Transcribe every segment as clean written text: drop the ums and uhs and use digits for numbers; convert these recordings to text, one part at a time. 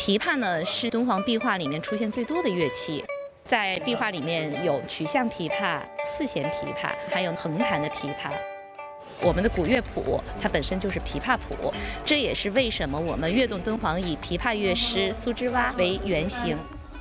琵琶呢是敦煌壁画里面出现最多的乐器，在壁画里面有曲项琵琶、四弦琵琶，还有横弹的琵琶。我们的古乐谱它本身就是琵琶谱，这也是为什么我们悦动敦煌以琵琶乐师苏之蛙为原型。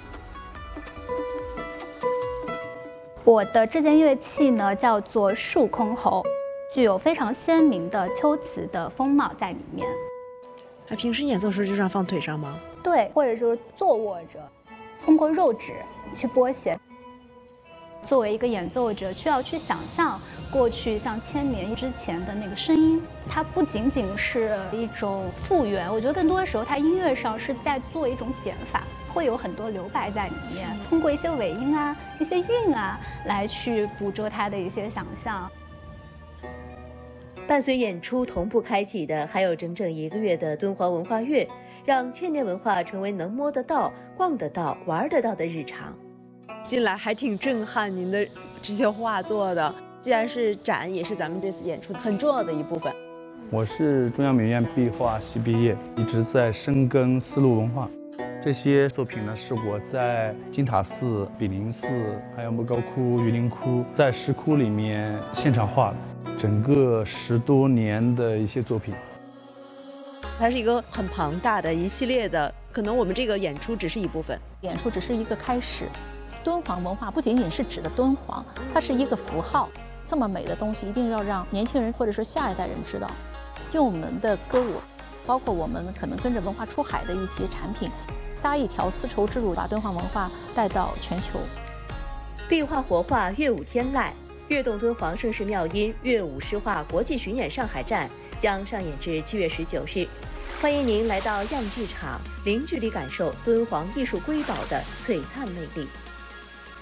我的这件乐器呢叫做竖箜篌，具有非常鲜明的秋瓷的风貌在里面。 平时演奏时就这样放腿上吗？ 对，或者就是坐卧着，通过肉指去拨弦。作为一个演奏者，需要去想象过去像千年之前的那个声音，它不仅仅是一种复原，我觉得更多的时候，它音乐上是在做一种减法，会有很多留白在里面，通过一些尾音啊、一些韵啊，来去捕捉它的一些想象。 伴随演出同步开启的，还有整整1个月的敦煌文化月，让千年文化成为能摸得到、逛得到、玩得到的日常。 进来还挺震撼，您的这些画作的，既然是展，也是咱们这次演出很重要的一部分。 我是中央美院壁画系毕业，一直在深耕丝路文化。这些作品呢，是我在金塔寺、比林寺，还有莫高窟、榆林窟，在石窟里面现场画的，整个10多年的一些作品。 它是一个很庞大的一系列的，可能我们这个演出只是一部分， 演出只是一个开始。敦煌文化不仅仅是指的敦煌，它是一个符号。这么美的东西，一定要让年轻人或者说下一代人知道。用我们的歌舞，包括我们可能跟着文化出海的一些产品，搭一条丝绸之路，把敦煌文化带到全球。 壁画活化乐舞天籁，悦动敦煌盛世妙音乐舞诗画国际巡演上海站将上演至7月19日。欢迎您来到样剧场，零距离感受敦煌艺术瑰宝的璀璨魅力。